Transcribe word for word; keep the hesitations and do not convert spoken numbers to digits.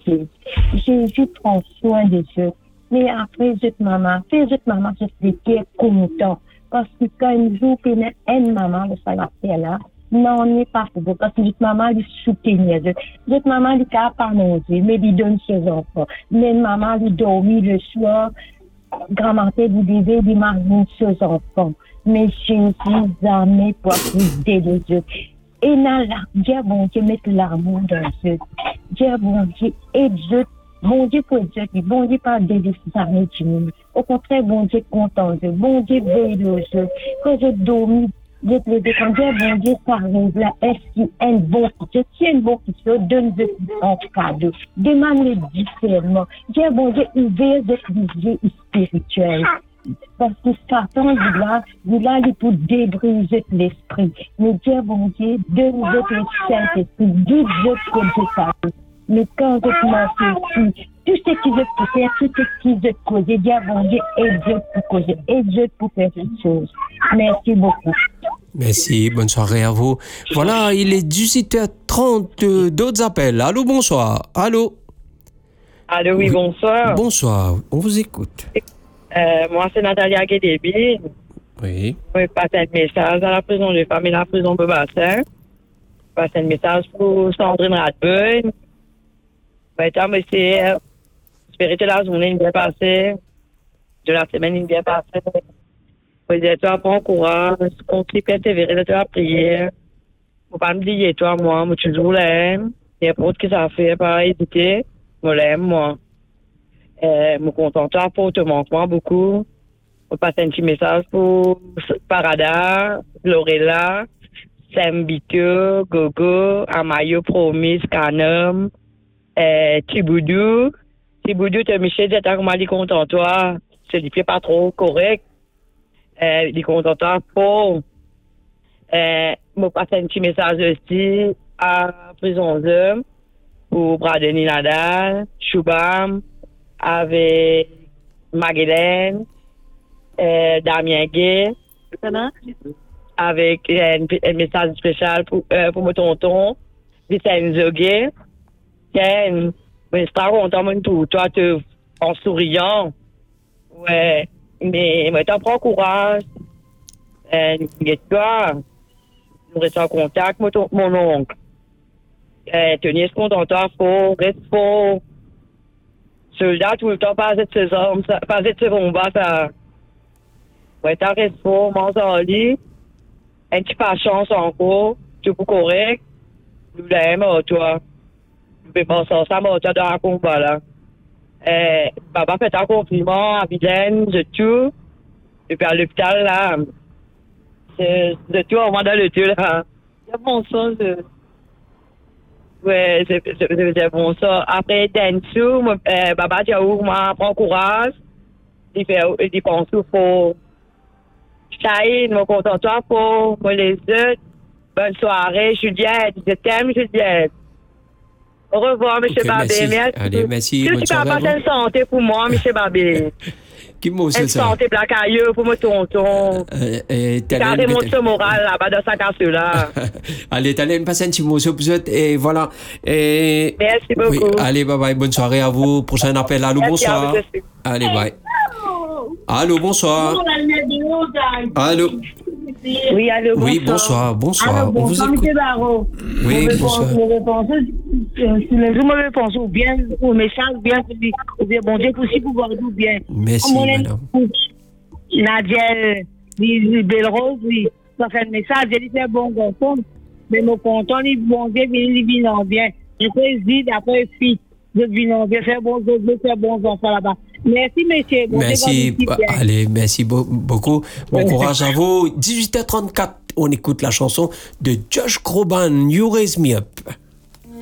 Jésus. Jésus prend soin des autres. Mais après, cette maman, c'est cette maman, je suis content. Parce que quand une jour, il y a une maman, de ça, là, non, on n'est pas fou. Parce que cette maman, elle soutient. Cette maman, elle n'a pas manger, mais elle donne ses enfants. Mais maman, elle dormit le soir. Grand-mère, vous devez lui marier ses enfants. Mais Jésus, jamais pour aider les autres. Et là, Dieu, bon Dieu, mettre l'amour dans eux. Dieu, bon Dieu, aide eux. Bon Dieu pour Dieu, bon Dieu pas délaisser ça, au contraire, bon Dieu content de bon Dieu veille aux eux. Quand je dormis, je te le dis, quand Dieu, bon Dieu, ça arrive là, est-ce qu'il y a un bon qui te tient un bon qui te donne un cadeau, demande-le différemment. Dieu, bon Dieu, ouvert de vision spirituelle. Parce que Satan, il a, il a pour débriser l'esprit. Mais Dieu, bon Dieu, donne-nous le Saint-Esprit, guide-nous comme ça. Mais quand je commence ici, tout ce qui veut pour faire, tout ce qui veut causer, Dieu, bon Dieu, aide-nous pour causer, aide-nous pour faire cette chose. Merci beaucoup. Merci, bonne soirée à vous. Voilà, il est dix-huit heures trente, euh, d'autres appels. Allô, bonsoir. Allô. Allô, oui, bonsoir. Bonsoir, on vous écoute. Euh, moi, c'est Nathalie Aguedébi. Oui. Je passe un message à la prison de femmes et la prison de Bassin. Je passe un message pour Sandrine Radburn. Maintenant, monsieur, j'espère que la journée est bien passée, de la semaine est bien passée. Je dis, toi, prends courage, continue à persévérer dans ta prière. Faut pas me dire, toi, moi, moi, tu toujours l'aime. Il y a pas autre qui ça fait, pas hésiter. Moi, l'aime, moi. Euh, me contente toi pour te manquer beaucoup. Je passe un petit message pour Parada, Lorella, Sambito, Gogo, Amayo, Promis, Canem, euh, Tiboudou. Tiboudou, tu Michel, j'ai comment il content toi. C'est du pied pas trop correct. Euh, il content toi pour. Euh, me passe un petit message aussi à Prison Homme pour Bradeni Nadal, Choubam, avec Maguilène, euh, Damien Gay, avec euh, un, un message spécial pour, euh, pour mon tonton, Vincenzo Gay. Tiens, je suis très content de tout, toi, tu, en souriant. Ouais, mais moi, t'en prends courage. Euh, toi, nous restons en contact, mon, mon oncle. Euh, tenir ce compte en toi, faut, reste fort. Soldat tout le temps, pas de ses hommes, pas de ses combats, ça. Ouais, t'as resté fort, mange en lit. Un petit pas de chance encore, tout pour correct. Nous l'aimons, toi. Nous peux pas ça, ça m'a dans un combat, là. Euh, papa fait un compliment à Vilaine, de tout. Et puis à l'hôpital, là. C'est de tout, on va dans le tout, là. Il y a bon sens, de... Ouais, c'est, c'est, c'est bon ça. Après, Densu, euh, Baba Diaou m'a prend courage. Il fait, il pense qu'il faut. Chahid, mon contentement pour, pour les autres. Bonne soirée, Juliette. Je t'aime, Juliette. Au revoir, M. Okay, Babé. Merci. Merci. Allez, merci. Bonne soirée. Tu peux apporter une santé pour moi, M. Babé. Qui m'a aussi une ça? santé placailleux pour mon tonton. Euh, euh, Carré mon ce moral là-bas dans sa casse là. Allez, t'allais me passer un petit mot sur vous autres et voilà. Et... Merci beaucoup. Oui, allez, bye bye, bonne soirée à vous. Prochain appel, allô, Merci bonsoir. Allez, bye. Allô, bonsoir. Allô. Oui, allô, bonsoir. Oui, bonsoir, bonsoir. Alors, On vous bonsoir, écoute. M. Barreau. Oui, bonsoir. Je vais penser, si les gens me répondent ou bien au message, bien, ou bien, bon Dieu, aussi pour voir tout bien. Merci, madame. Nadia, Belle Rose, oui, ça fait un message, elle dit, bon garçon, mais mon content, il bon Dieu, il vit bien. Je peux dire, d'après, fille, je vis bien, faire bon, je veux faire bons enfants là-bas. Merci, monsieur. Bon, merci. Bah, allez, merci be- beaucoup. Bon courage à vous. dix-huit heures trente-quatre, on écoute la chanson de Josh Groban, You Raise Me Up.